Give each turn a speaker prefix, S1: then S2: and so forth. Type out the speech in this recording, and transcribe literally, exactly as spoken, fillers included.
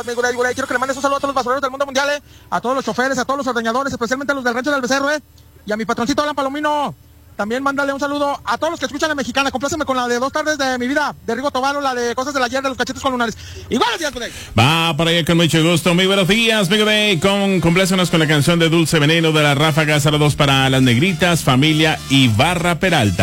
S1: Amigo Ray, quiero que le mandes un saludo a todos los basureros del mundo mundial, eh, a todos los choferes, a todos los ordeñadores, especialmente a los del rancho del Becerro, eh, y a mi patroncito Alan Palomino. También mándale un saludo a todos los que escuchan la mexicana. Compláceme con la de Dos tardes de mi vida, de Rigo Tobar, la de Cosas del ayer, de los cachetes con lunares. Y buenos días, Ray.
S2: Va para allá con mucho gusto. Muy buenos días, Amigo Ray. Con, complácenos con la canción de Dulce Veneno de la Ráfaga. Saludos para las negritas, familia y Barra Peralta.